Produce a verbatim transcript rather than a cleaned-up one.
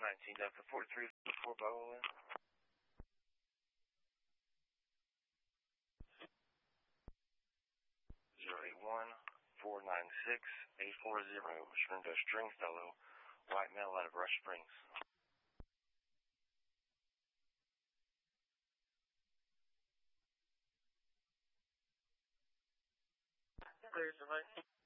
nineteen Delta forty-three four Bowen. zero eight one, four nine six, eight four zero, Shrindo Stringfellow, white male out of Rush Springs. Clear, somebody.